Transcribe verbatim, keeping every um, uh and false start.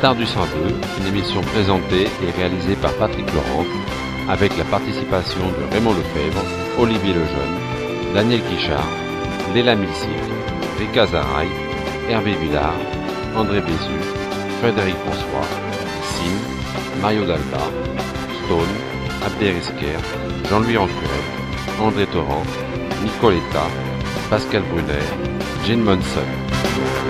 Stars du cent deux, une émission présentée et réalisée par Patrick Laurent, avec la participation de Raymond Lefebvre, Olivier Lejeune, Daniel Guichard, Léla Milsic, Rika Zaraï, Hervé Villard, André Bézu, Frédéric François, Sim, Mario Dalba, Stone, Abderrezker, Jean-Louis Ancurel, André Torrent, Nicoletta, Pascal Brunner, Jane Monson.